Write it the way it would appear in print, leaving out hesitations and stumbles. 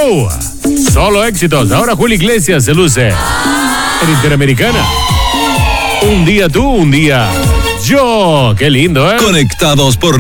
Show. Solo éxitos. Ahora Julio Iglesias se luce en Interamericana. Un día tú, un día yo. Qué lindo, ¿eh? Conectados por